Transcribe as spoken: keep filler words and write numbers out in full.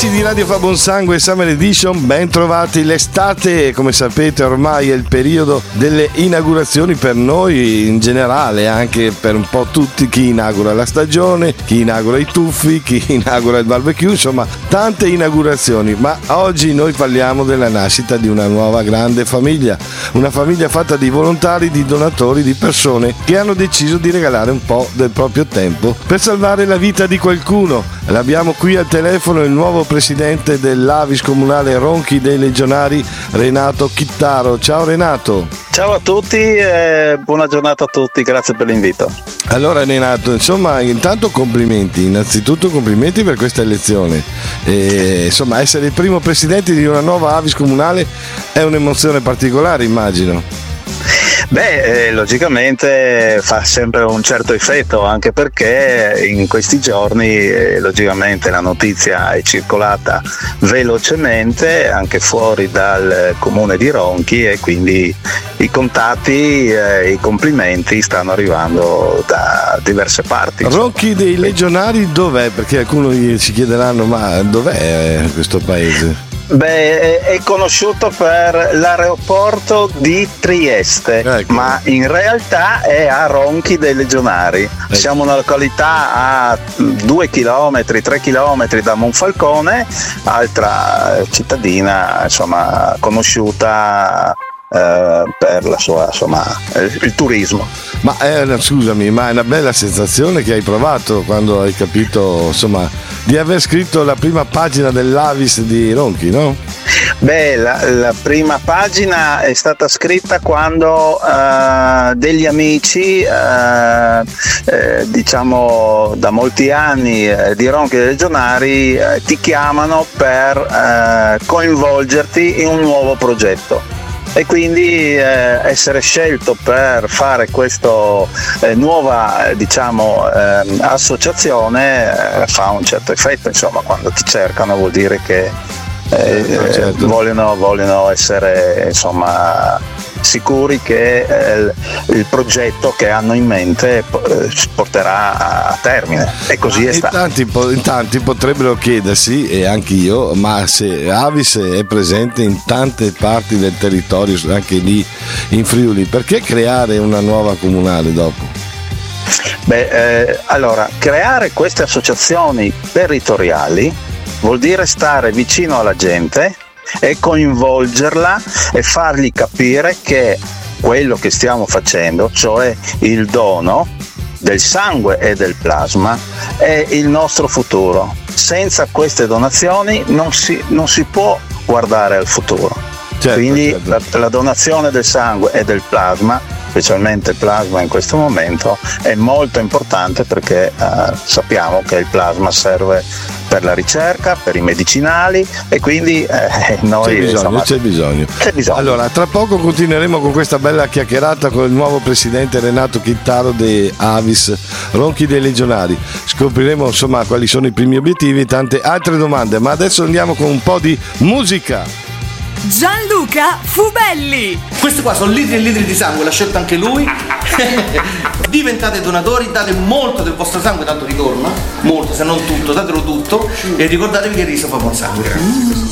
Amici di Radio Fa Buon Sangue Summer Edition, ben trovati. L'estate, come sapete, ormai è il periodo delle inaugurazioni per noi in generale, anche per un po' tutti, chi inaugura la stagione, chi inaugura i tuffi, chi inaugura il barbecue, insomma tante inaugurazioni. Ma oggi noi parliamo della nascita di una nuova grande famiglia, una famiglia fatta di volontari, di donatori, di persone che hanno deciso di regalare un po' del proprio tempo per salvare la vita di qualcuno. L'abbiamo qui al telefono il nuovo presidente dell'A V I S comunale Ronchi dei Legionari, Renato Chittaro. Ciao Renato. Ciao a tutti e buona giornata a tutti, grazie per l'invito. Allora Renato, insomma, intanto complimenti, innanzitutto complimenti per questa elezione. E, insomma, essere il primo presidente di una nuova A V I S comunale è un'emozione particolare, immagino. Beh, eh, logicamente fa sempre un certo effetto, anche perché in questi giorni eh, logicamente la notizia è circolata velocemente anche fuori dal comune di Ronchi e quindi i contatti e eh, i complimenti stanno arrivando da diverse parti. Ronchi dei Legionari dov'è? Perché alcuni ci chiederanno, ma dov'è questo paese? Beh, è conosciuto per l'aeroporto di Trieste, ecco. Ma in realtà è a Ronchi dei Legionari. Ecco. Siamo una località a due chilometri, tre chilometri da Monfalcone, altra cittadina insomma conosciuta eh, per la sua insomma il, il turismo. Ma eh, scusami, ma è una bella sensazione che hai provato quando hai capito insomma di aver scritto la prima pagina dell'A V I S di Ronchi, no? Beh, la, la prima pagina è stata scritta quando uh, degli amici, uh, eh, diciamo da molti anni eh, di Ronchi dei Legionari, eh, ti chiamano per eh, coinvolgerti in un nuovo progetto. E quindi eh, essere scelto per fare questa eh, nuova diciamo eh, associazione eh, fa un certo effetto, insomma, quando ti cercano vuol dire che eh, certo. vogliono, vogliono essere insomma sicuri che eh, il progetto che hanno in mente eh, porterà a termine, e così ma è stato. In tanti, in tanti potrebbero chiedersi, e anch'io, ma se A V I S è presente in tante parti del territorio, anche lì in Friuli, perché creare una nuova comunale dopo? Beh, eh, allora, creare queste associazioni territoriali vuol dire stare vicino alla gente e coinvolgerla e fargli capire che quello che stiamo facendo, cioè il dono del sangue e del plasma, è il nostro futuro. Senza queste donazioni non si, non si può guardare al futuro. Certo, quindi certo. La, la donazione del sangue e del plasma, specialmente il plasma in questo momento, è molto importante perché eh, sappiamo che il plasma serve per la ricerca, per i medicinali, e quindi eh, noi c'è bisogno, insomma, c'è bisogno. c'è bisogno. Allora, tra poco continueremo con questa bella chiacchierata con il nuovo presidente Renato Chittaro di A V I S Ronchi dei Legionari. Scopriremo insomma quali sono i primi obiettivi e tante altre domande, ma adesso andiamo con un po' di musica. Gianluca Fubelli. Questi qua sono litri e litri di sangue, l'ha scelto anche lui. Diventate donatori, date molto del vostro sangue, tanto ritorna, molto, se non tutto, datelo tutto, e ricordatevi che il riso fa buon sangue.